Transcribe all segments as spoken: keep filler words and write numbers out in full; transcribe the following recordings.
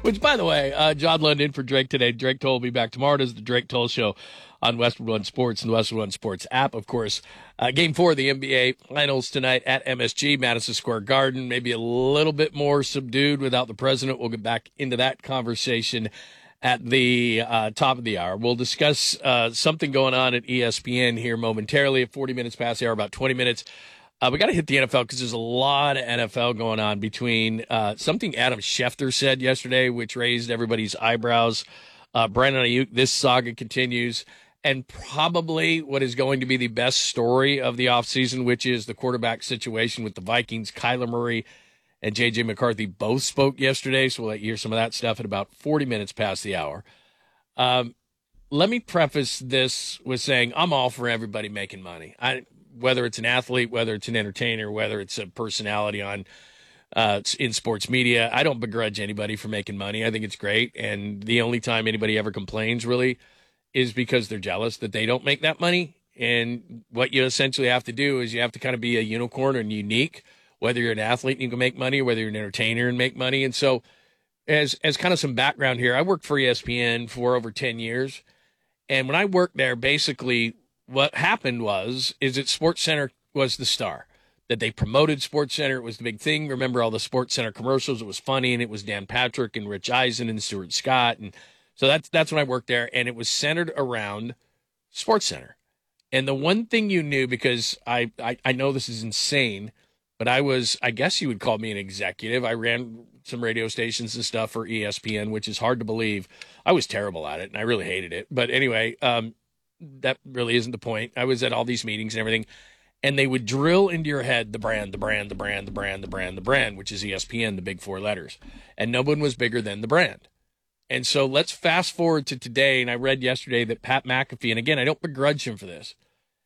Which, by the way, uh, John London for Drake today. Drake Toll will be back tomorrow. It is the Drake Toll Show on Westwood One Sports and the Westwood One Sports app. Of course, uh, game four of the N B A Finals tonight at M S G, Madison Square Garden. Maybe a little bit more subdued without the president. We'll get back into that conversation at the uh, top of the hour. We'll discuss uh, something going on at E S P N here momentarily at forty minutes past the hour, about twenty minutes. Uh, we got to hit the N F L because there's a lot of N F L going on between uh, something Adam Schefter said yesterday, which raised everybody's eyebrows. Uh, Brandon Ayuk, this saga continues. And probably what is going to be the best story of the offseason, which is the quarterback situation with the Vikings. Kyler Murray and J J McCarthy both spoke yesterday, so we'll let you hear some of that stuff at about forty minutes past the hour. Um, let me preface this with saying I'm all for everybody making money. I whether it's an athlete, whether it's an entertainer, whether it's a personality on uh, in sports media. I don't begrudge anybody for making money. I think it's great. And the only time anybody ever complains really is because they're jealous that they don't make that money. And what you essentially have to do is you have to kind of be a unicorn and unique, whether you're an athlete and you can make money, or whether you're an entertainer and make money. And so as, as kind of some background here, I worked for E S P N for over ten years. And when I worked there, basically what happened was, is that SportsCenter was the star, that they promoted SportsCenter. It was the big thing. Remember all the SportsCenter commercials? It was funny, and it was Dan Patrick and Rich Eisen and Stuart Scott. And so that's, that's when I worked there, and it was centered around SportsCenter. And the one thing you knew, because I, I, I know this is insane, but I was, I guess you would call me an executive. I ran some radio stations and stuff for E S P N, which is hard to believe. I was terrible at it, and I really hated it. But anyway, um, that really isn't the point. I was at all these meetings and everything, and they would drill into your head the brand, the brand, the brand, the brand, the brand, the brand, which is E S P N, the big four letters. And no one was bigger than the brand. And so let's fast forward to today, and I read yesterday that Pat McAfee, and again, I don't begrudge him for this,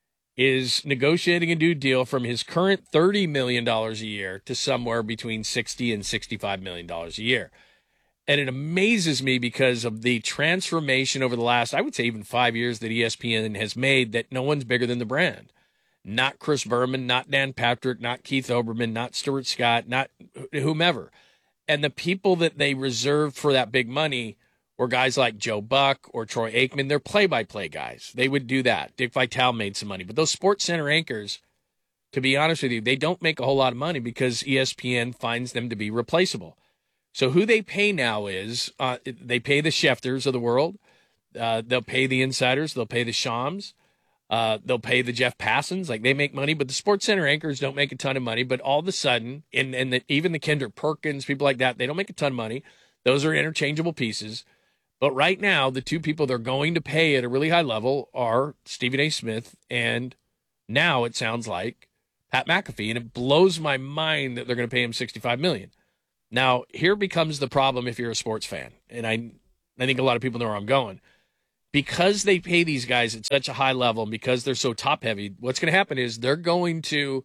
is negotiating a new deal from his current thirty million dollars a year to somewhere between sixty and sixty-five million dollars a year. And it amazes me because of the transformation over the last, I would say even five years that E S P N has made, that no one's bigger than the brand. Not Chris Berman, not Dan Patrick, not Keith Olbermann, not Stuart Scott, not whomever. And the people that they reserved for that big money were guys like Joe Buck or Troy Aikman. They're play-by-play guys. They would do that. Dick Vitale made some money. But those SportsCenter anchors, to be honest with you, they don't make a whole lot of money because E S P N finds them to be replaceable. So who they pay now is, uh, they pay the Schefters of the world. Uh, they'll pay the insiders. They'll pay the Shams. Uh, they'll pay the Jeff Passons. Like, they make money, but the SportsCenter anchors don't make a ton of money. But all of a sudden, and, and the, even the Kendrick Perkins, people like that, they don't make a ton of money. Those are interchangeable pieces. But right now, the two people they're going to pay at a really high level are Stephen A. Smith and now it sounds like Pat McAfee. And it blows my mind that they're going to pay him sixty-five million dollars. Now, here becomes the problem if you're a sports fan, and I I think a lot of people know where I'm going. Because they pay these guys at such a high level and because they're so top-heavy, what's going to happen is they're going to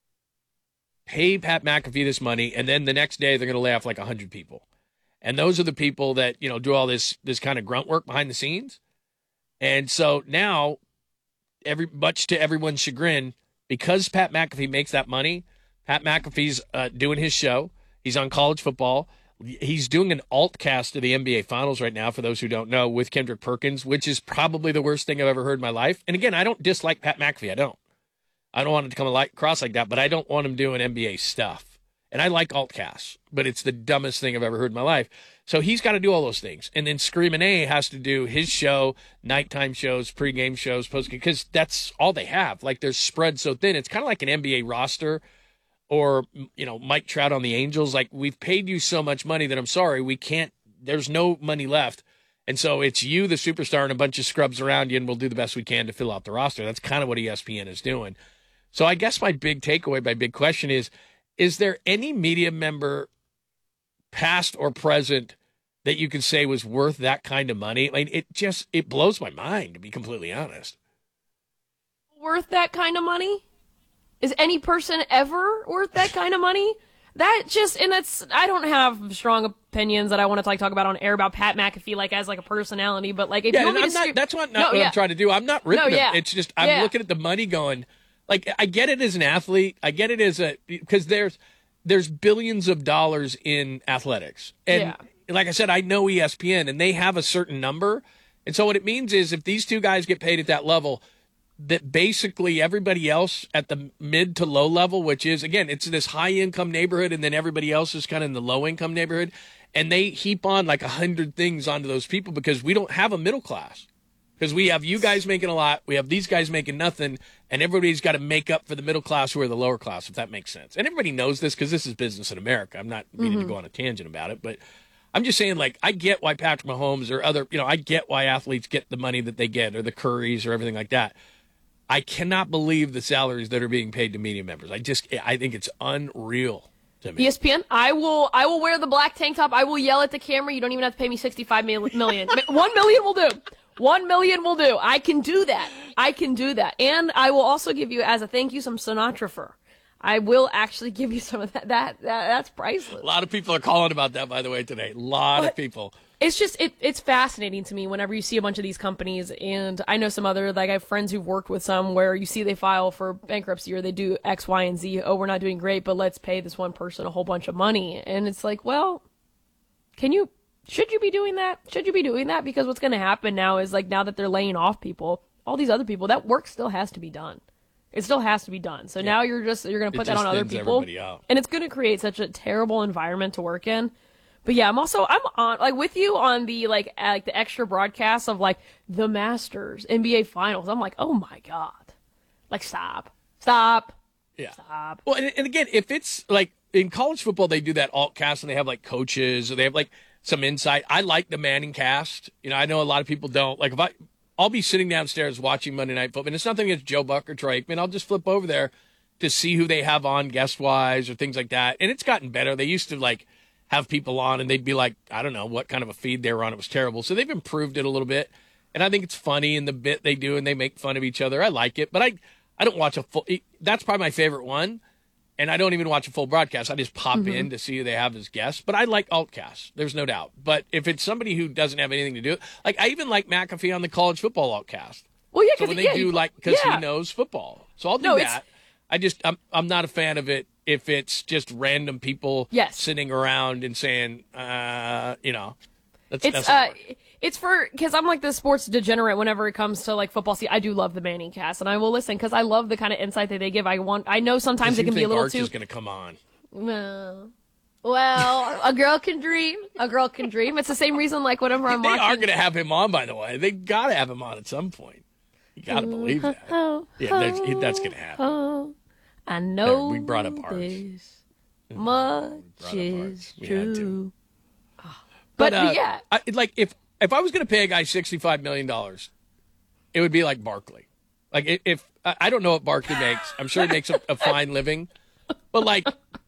pay Pat McAfee this money, and then the next day they're going to lay off like one hundred people. And those are the people that, you know, do all this this kind of grunt work behind the scenes. And so now, every much to everyone's chagrin, because Pat McAfee makes that money, Pat McAfee's uh, doing his show. He's on college football. He's doing an alt cast of the N B A Finals right now, for those who don't know, with Kendrick Perkins, which is probably the worst thing I've ever heard in my life. And again, I don't dislike Pat McAfee. I don't. I don't want him to come across like that, but I don't want him doing N B A stuff. And I like alt casts, but it's the dumbest thing I've ever heard in my life. So he's got to do all those things. And then Screamin' A has to do his show, nighttime shows, pregame shows, postgame, because that's all they have. Like, they're spread so thin. It's kind of like an N B A roster. Or, you know, Mike Trout on the Angels. Like, we've paid you so much money that I'm sorry, we can't, there's no money left. And so it's you, the superstar, and a bunch of scrubs around you, and we'll do the best we can to fill out the roster. That's kind of what E S P N is doing. So I guess my big takeaway, my big question is, is there any media member, past or present, that you could say was worth that kind of money? I mean, it just, it blows my mind, to be completely honest. Worth that kind of money? Is any person ever worth that kind of money? That just, and that's, I don't have strong opinions that I want to like talk about on air about Pat McAfee, like as like a personality, but like if yeah, you want me I'm to not, scream, that's what, not no, what yeah. I'm trying to do. I'm not ripping no, yeah. him. It's just, I'm yeah. looking at the money going, like, I get it as an athlete. I get it as a, because there's, there's billions of dollars in athletics. And Yeah. like I said, I know E S P N, and they have a certain number. And so what it means is if these two guys get paid at that level, that basically everybody else at the mid to low level, which is, again, it's this high income neighborhood, and then everybody else is kind of in the low income neighborhood. And they heap on like a hundred things onto those people because we don't have a middle class. Because we have you guys making a lot, we have these guys making nothing, and everybody's got to make up for the middle class who are the lower class, if that makes sense. And everybody knows this because this is business in America. I'm not meaning Mm-hmm. to go on a tangent about it, but I'm just saying, like, I get why Patrick Mahomes or other, you know, I get why athletes get the money that they get or the Currys or everything like that. I cannot believe the salaries that are being paid to media members. I just, I think it's unreal to me. E S P N, I will I will wear the black tank top. I will yell at the camera. You don't even have to pay me sixty-five million. One million will do. One million will do. I can do that. I can do that. And I will also give you, as a thank you, some Sinatra fur. I will actually give you some of that. That, that That's priceless. A lot of people are calling about that, by the way, today. A lot But of people. It's just, it, it's fascinating to me whenever you see a bunch of these companies. And I know some other, like I have friends who've worked with some where you see they file for bankruptcy or they do X, Y, and Z. Oh, we're not doing great, but let's pay this one person a whole bunch of money. And it's like, well, can you... Should you be doing that? Should you be doing that? Because what's going to happen now is, like, now that they're laying off people, all these other people, that work still has to be done. It still has to be done. So now you're just, you're going to put that just on other thins people. everybody out. And it's going to create such a terrible environment to work in. But yeah, I'm also, I'm on, like, with you on the, like, uh, like the extra broadcasts of, like, the Masters, N B A Finals. I'm like, oh my God. Like, stop. Stop. Yeah. Stop. Well, and, and again, if it's like in college football, they do that alt cast and they have like coaches or they have like some insight. I like the Manning cast. You know, I know a lot of people don't. Like if I, I'll be sitting downstairs watching Monday Night Football, and it's nothing against Joe Buck or Troy Aikman. I'll just flip over there to see who they have on guest wise or things like that. And it's gotten better. They used to like have people on and they'd be like, I don't know what kind of a feed they were on. It was terrible. So they've improved it a little bit. And I think it's funny in the bit they do and they make fun of each other. I like it, but I, I don't watch a full, that's probably my favorite one. And I don't even watch a full broadcast. I just pop Mm-hmm. in to see who they have as guests. But I like altcasts. There's no doubt. But if it's somebody who doesn't have anything to do, like I even like McAfee on the college football altcast. Well, yeah, So because when they yeah, do you- like, because yeah. he knows football. So I'll do No, it's- that. I just, I'm, I'm not a fan of it if it's just random people Yes. sitting around and saying, uh, you know, that's, It's that's not uh, work. it's for because I'm like the sports degenerate whenever it comes to like football. See, I do love the Manning cast, and I will listen because I love the kind of insight that they give. I want, I know sometimes it You can be a think little Arch too. is going to come on. No. Well, a girl can dream. A girl can dream. It's the same reason, like whenever I'm They watching. are going to have him on, by the way. They got to have him on at some point. You got to believe that. Oh, Yeah, that's, that's going to happen. oh, I know we brought up Arch. this much Arch. is We had to. true. But, uh, yeah, I, like if if I was going to pay a guy sixty-five million dollars, it would be like Barkley. Like if, if I I don't know what Barkley makes. I'm sure he makes a, a fine living, but like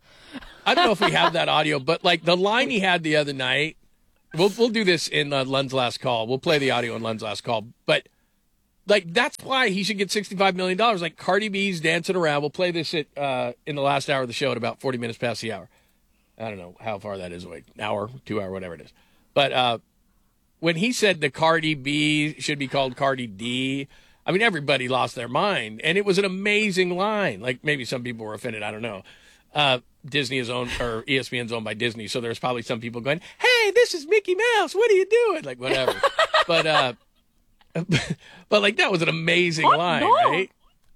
I don't know if we have that audio. But like the line he had the other night, we'll we'll do this in uh, Lund's last call. We'll play the audio in Lund's last call. But like that's why he should get sixty-five million dollars. Like Cardi B's dancing around. We'll play this at uh, in the last hour of the show at about forty minutes past the hour. I don't know how far that is away. An hour, two hour, whatever it is. But uh, when he said the Cardi B should be called Cardi D, I mean, everybody lost their mind. And it was an amazing line. Like maybe some people were offended. I don't know. Uh, Disney is owned, or E S P N's owned by Disney. So there's probably some people going, hey, this is Mickey Mouse. What are you doing? Like, whatever. but, uh, but like, that was an amazing What? line, No. right?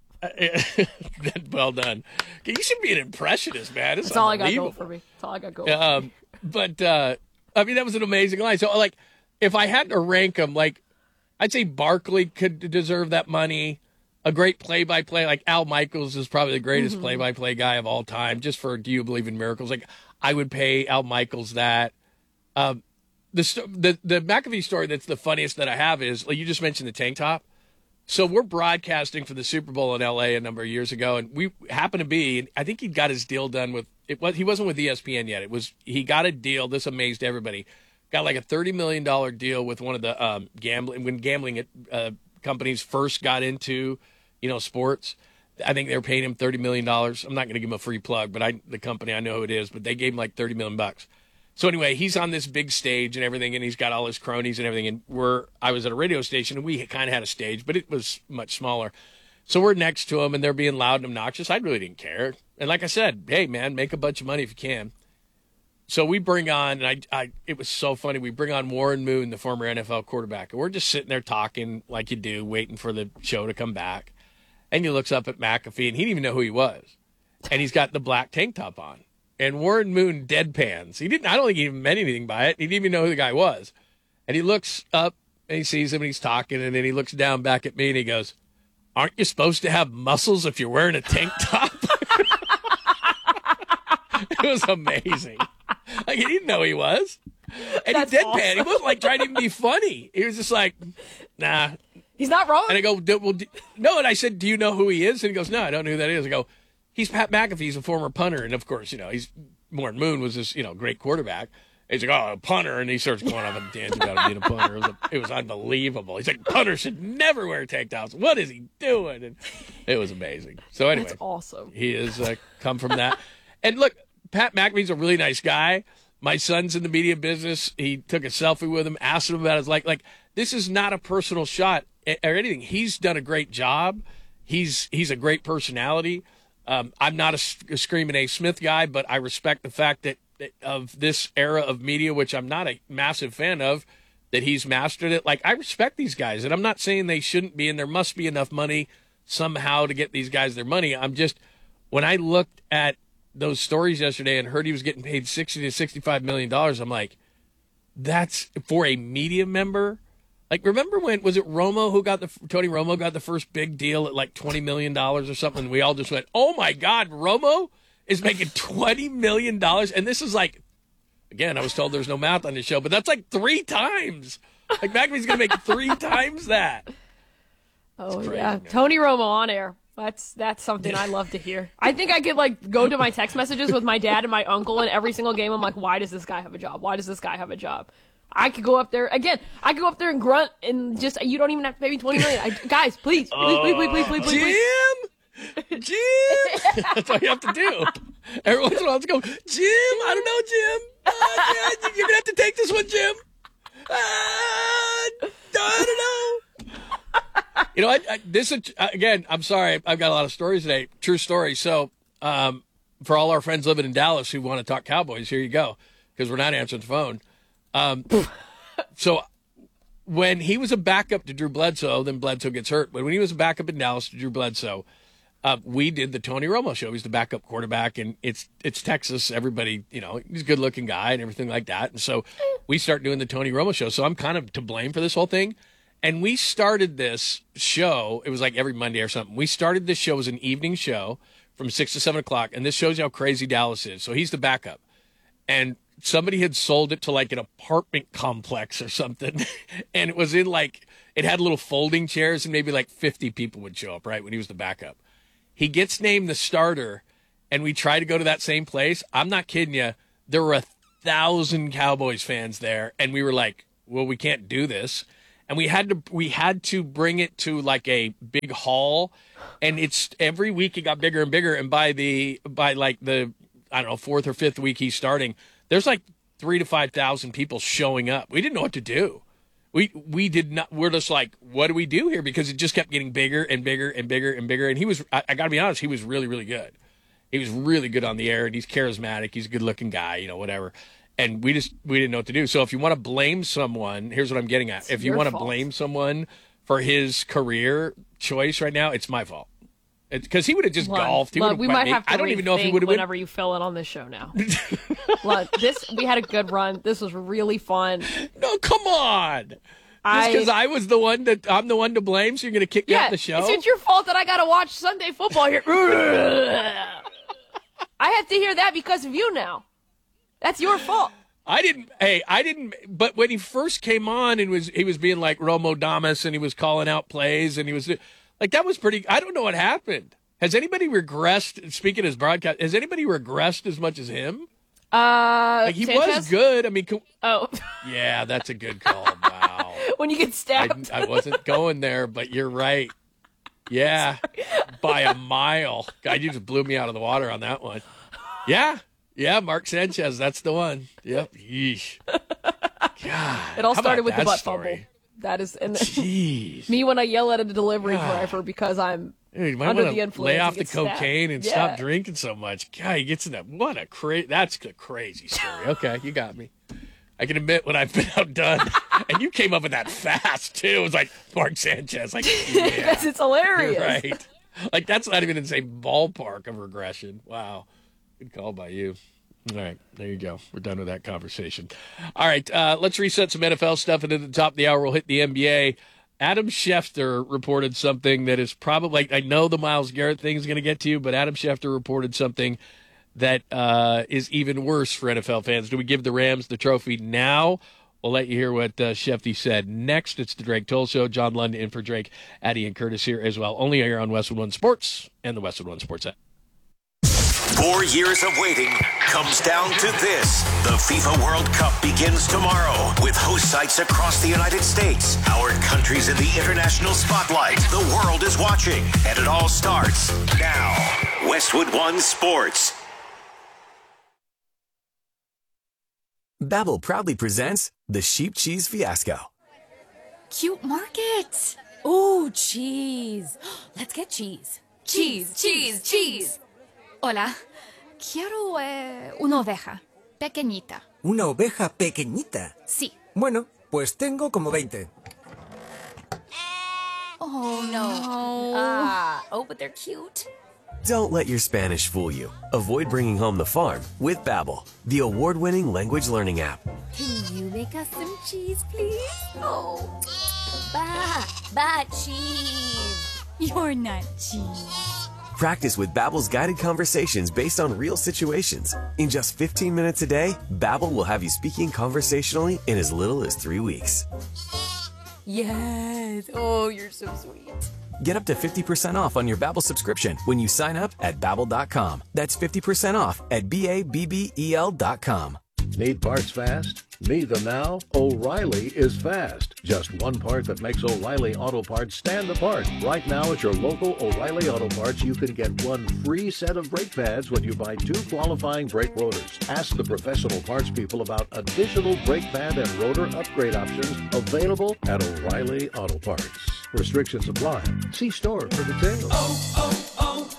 Well done. You should be an impressionist, man. It's that's all I got going unbelievable. for me. That's all I got going. Um, but uh, I mean, that was an amazing line. So, like, if I had to rank them, like, I'd say Barkley could deserve that money. A great play-by-play, like Al Michaels is probably the greatest Mm-hmm. play-by-play guy of all time. Just for "Do you believe in miracles?" Like, I would pay Al Michaels that. Um, the sto- the the McAfee story that's the funniest that I have is like you just mentioned the tank top. So we're broadcasting for the Super Bowl in L A a number of years ago, and we happen to be. I think he got his deal done with it. Was he wasn't with E S P N yet? It was he got a deal. This amazed everybody. Got like a thirty million dollar deal with one of the um, gambling when gambling uh, companies first got into, you know, sports. I think they were paying him thirty million dollars. I'm not going to give him a free plug, but I the company I know who it is, but they gave him like thirty million bucks. So anyway, he's on this big stage and everything, and he's got all his cronies and everything. And we're I was at a radio station, and we kind of had a stage, but it was much smaller. So we're next to him, and they're being loud and obnoxious. I really didn't care. And like I said, hey, man, make a bunch of money if you can. So we bring on, and I, I, it was so funny. We bring on Warren Moon, the former N F L quarterback, and we're just sitting there talking like you do, waiting for the show to come back. And he looks up at McAfee, and he didn't even know who he was. And he's got the black tank top on. And Warren Moon deadpans. He didn't. I don't think he even meant anything by it. He didn't even know who the guy was. And he looks up, and he sees him, and he's talking, and then he looks down back at me, and he goes, "Aren't you supposed to have muscles if you're wearing a tank top?" It was amazing. Like, he didn't know who he was. And That's he deadpan. awesome. He wasn't like trying to even be funny. He was just like, nah. He's not wrong. And I go, well, do, no. And I said, do you know who he is? And he goes, no, I don't know who that is. I go, he's Pat McAfee. He's a former punter. And of course, you know, he's Warren Moon was this, you know, great quarterback. He's like, oh, a punter. And he starts going off on a tangent about being a punter. It was, a, it was unbelievable. He's like, punters should never wear tank tops. What is he doing? And it was amazing. So anyway, That's awesome. he has uh, come from that. And look, Pat McAfee's a really nice guy. My son's in the media business. He took a selfie with him, asked him about his like. Like, this is not a personal shot or anything. He's done a great job. He's he's a great personality. Um, I'm not a, a Screaming A. Smith guy, but I respect the fact that, that of this era of media, which I'm not a massive fan of, that he's mastered it. Like, I respect these guys, and I'm not saying they shouldn't be, and there must be enough money somehow to get these guys their money. I'm just, when I looked at those stories yesterday and heard he was getting paid sixty to sixty-five million dollars, I'm like, that's for a media member. Like, remember when, was it Romo who got the, Tony Romo got the first big deal at like twenty million dollars or something? We all just went, oh my God, Romo is making twenty million dollars. And this is like, again, I was told there's no math on this show, but that's like three times. Like, McAfee's going to make three times that. Oh, crazy, yeah. man. Tony Romo on air. That's that's something I love to hear. I think I could like go to my text messages with my dad and my uncle, and every single game I'm like, why does this guy have a job? Why does this guy have a job? I could go up there again. I could go up there and grunt and just you don't even have to pay me twenty million. I, guys, please, please, please, please, please, please, please, please. Jim, Jim. That's all you have to do. Every once in a while, let's go, Jim. I don't know, Jim. Uh, yeah, you're gonna have to take this one, Jim. Uh, I don't know. You know, I, I, this is, again, I'm sorry. I've got a lot of stories today. True story. So, um, for all our friends living in Dallas who want to talk Cowboys, here you go, because we're not answering the phone. Um, so, when he was a backup to Drew Bledsoe, then Bledsoe gets hurt. But when he was a backup in Dallas to Drew Bledsoe, uh, we did the Tony Romo show. He's the backup quarterback, and it's it's Texas. Everybody, you know, he's a good-looking guy and everything like that. And so we start doing the Tony Romo show. So I'm kind of to blame for this whole thing. And we started this show. It was like every Monday or something. We started this show as an evening show from six to seven o'clock. And this shows you how crazy Dallas is. So he's the backup. And somebody had sold it to like an apartment complex or something. And it was in like, it had little folding chairs and maybe like fifty people would show up, right, when he was the backup. He gets named the starter. And we try to go to that same place. I'm not kidding you. There were a thousand Cowboys fans there. And we were like, well, we can't do this. And we had to we had to bring it to like a big hall, and it's every week it got bigger and bigger. And by the by like the I don't know fourth or fifth week he's starting, there's like three to five thousand people showing up. We didn't know what to do. We we did not. We're just like, what do we do here? Because it just kept getting bigger and bigger and bigger and bigger. And he was I, I got to be honest, he was really really good. He was really good on the air, and he's charismatic. He's a good looking guy, you know, whatever. And we just we didn't know what to do. So if you want to blame someone, here's what I'm getting at. It's if you your want to fault. blame someone for his career choice right now, it's my fault. Because he would have just Lund, golfed. He Lund, would we might have. have to I don't even know if he rethink would have. whenever you fill in on this show now. Lund, this we had a good run. This was really fun. No, come on. Just I- because I was the one that I'm the one to blame, so you're going to kick me Yeah, out the show? it's, it's your fault that I got to watch Sunday football here. I have to hear that because of you now. That's your fault. I didn't. Hey, I didn't. But when he first came on and was he was being like Romo Damas and he was calling out plays and he was like that was pretty. I don't know what happened. Has anybody regressed? Speaking as broadcast, has anybody regressed as much as him? Uh, Like he Sanchez? was good. I mean, co- Oh, yeah, that's a good call. Wow. when you get I, stabbed. I wasn't going there, but you're right. Yeah, by a mile. God, you just blew me out of the water on that one. Yeah. Yeah, Mark Sanchez, that's the one. Yep. Yeesh. God. It all how started about with the that butt story? fumble. That is, and Jeez. me when I yell at a delivery God. driver because I'm Dude, you might Under want the to influence, lay he off the gets stabbed. cocaine and Yeah. stop drinking so much. God, he gets in that. What a crazy. That's a crazy story. Okay, you got me. I can admit when I've been outdone. And you came up with that fast, too. It was like Mark Sanchez. Like, yeah, Because it's hilarious. you're right. Like, that's not even in the same ballpark of regression. Wow. Good call by you. All right, there you go. We're done with that conversation. All right, uh, let's reset some N F L stuff, and at the top of the hour, we'll hit the N B A. Adam Schefter reported something that is probably, I know the Myles Garrett thing is going to get to you, but Adam Schefter reported something that uh, is even worse for N F L fans. Do we give the Rams the trophy now? We'll let you hear what uh, Shefty said. Next, it's the Drake Toll Show. John London in for Drake. Addie and Curtis here as well. Only here on Westwood One Sports and the Westwood One Sports app. Four years of waiting comes down to this. The FIFA World Cup begins tomorrow with host sites across the United States. Our country's in the international spotlight. The world is watching, and it all starts now. Westwood One Sports. Babbel proudly presents the Sheep Cheese Fiasco. Cute market. Ooh, cheese. Let's get cheese. Cheese, cheese, cheese. Hola. Quiero eh, una oveja. Pequeñita. ¿Una oveja pequeñita? Sí. Bueno, pues tengo como veinte. Oh, no. Ah, oh, but they're cute. Don't let your Spanish fool you. Avoid bringing home the farm with Babbel, the award-winning language learning app. Can you make us some cheese, please? Oh, ba, ba cheese. You're not cheese. Practice with Babbel's guided conversations based on real situations. In just fifteen minutes a day, Babbel will have you speaking conversationally in as little as three weeks. Yes. Oh, you're so sweet. Get up to fifty percent off on your Babbel subscription when you sign up at Babbel dot com. That's fifty percent off at B A B B E L dot com. Need parts fast? Need them now? O'Reilly is fast. Just one part that makes O'Reilly Auto Parts stand apart. Right now at your local O'Reilly Auto Parts, you can get one free set of brake pads when you buy two qualifying brake rotors. Ask the professional parts people about additional brake pad and rotor upgrade options available at O'Reilly Auto Parts. Restrictions apply. See store for details. Oh, oh,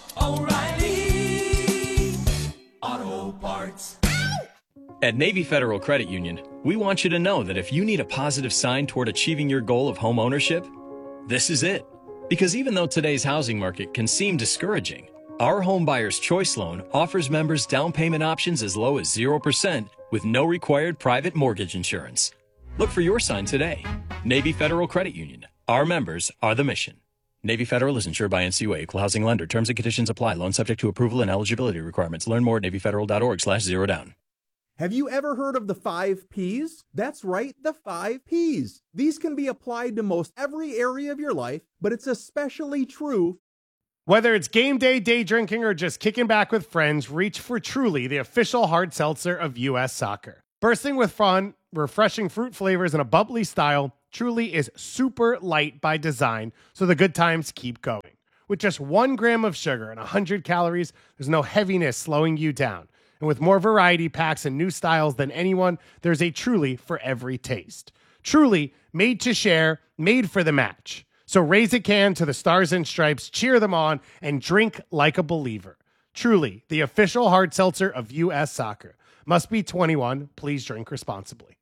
oh, O'Reilly Auto Parts. At Navy Federal Credit Union, we want you to know that if you need a positive sign toward achieving your goal of home ownership, this is it. Because even though today's housing market can seem discouraging, our Home Buyer's Choice Loan offers members down payment options as low as zero percent with no required private mortgage insurance. Look for your sign today. Navy Federal Credit Union. Our members are the mission. Navy Federal is insured by N C U A, Equal Housing Lender. Terms and conditions apply. Loan subject to approval and eligibility requirements. Learn more at navy federal dot org slash zero down. Have you ever heard of the five P's? That's right, the five P's. These can be applied to most every area of your life, but it's especially true. Whether it's game day, day drinking, or just kicking back with friends, reach for Truly, the official hard seltzer of U S Soccer. Bursting with fun, refreshing fruit flavors, and a bubbly style, Truly is super light by design, so the good times keep going. With just one gram of sugar and one hundred calories, there's no heaviness slowing you down. And with more variety packs and new styles than anyone, there's a Truly for every taste. Truly, made to share, made for the match. So raise a can to the Stars and Stripes, cheer them on, and drink like a believer. Truly, the official hard seltzer of U S Soccer. Must be twenty-one. Please drink responsibly.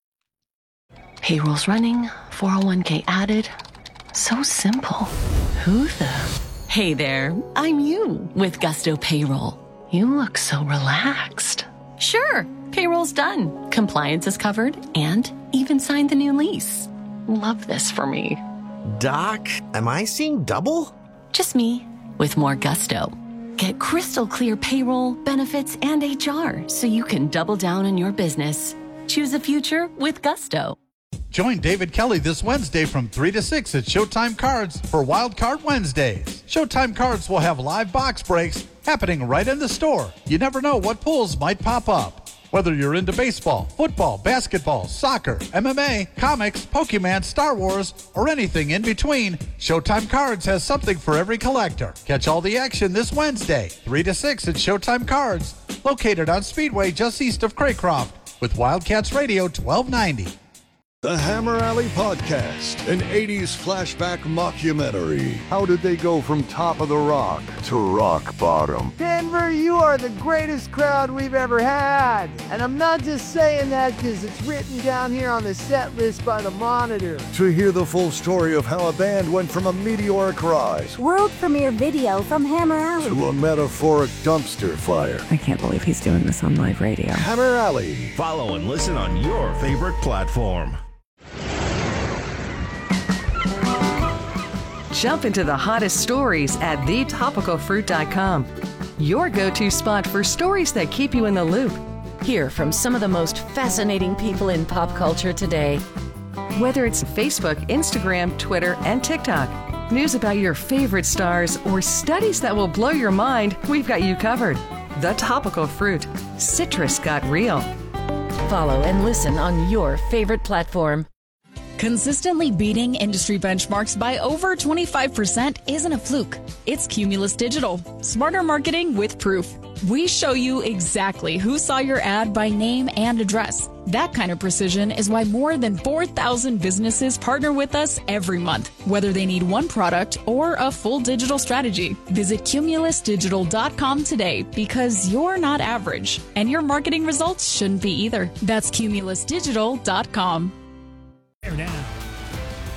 Payroll's running, four oh one k added. So simple. Who the? Hey there, I'm you with Gusto Payroll. You look so relaxed. Sure, payroll's done. Compliance is covered and even signed the new lease. Love this for me. Doc, am I seeing double? Just me with more gusto. Get crystal clear payroll, benefits, and H R so you can double down on your business. Choose a future with Gusto. Join David Kelly this Wednesday from three to six at Showtime Cards for Wild Card Wednesdays. Showtime Cards will have live box breaks happening right in the store. You never know what pulls might pop up. Whether you're into baseball, football, basketball, soccer, M M A, comics, Pokemon, Star Wars, or anything in between, Showtime Cards has something for every collector. Catch all the action this Wednesday, three to six at Showtime Cards, located on Speedway just east of Craycroft, with Wildcats Radio twelve ninety. The Hammer Alley Podcast, an eighties flashback mockumentary. How did they go from top of the rock to rock bottom? Denver, you are the greatest crowd we've ever had. And I'm not just saying that because it's written down here on the set list by the Monitor. To hear the full story of how a band went from a meteoric rise World premiere video from Hammer Alley. to a metaphoric dumpster fire. I can't believe he's doing this on live radio. Hammer Alley. Follow and listen on your favorite platform. Jump into the hottest stories at the topical fruit dot com. Your go-to spot for stories that keep you in the loop. Hear from some of the most fascinating people in pop culture today. Whether it's Facebook, Instagram, Twitter, and TikTok, news about your favorite stars, or studies that will blow your mind, we've got you covered. The Topical Fruit. Citrus got real. Follow and listen on your favorite platform. Consistently beating industry benchmarks by over twenty-five percent isn't a fluke. It's Cumulus Digital. Smarter marketing with proof. We show you exactly who saw your ad by name and address. That kind of precision is why more than four thousand businesses partner with us every month, whether they need one product or a full digital strategy. Visit cumulus digital dot com today because you're not average, and your marketing results shouldn't be either. That's cumulus digital dot com. Now.